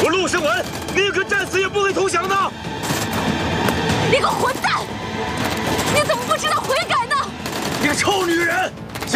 我陆胜文宁可战死也不会投降的！ 你个混蛋！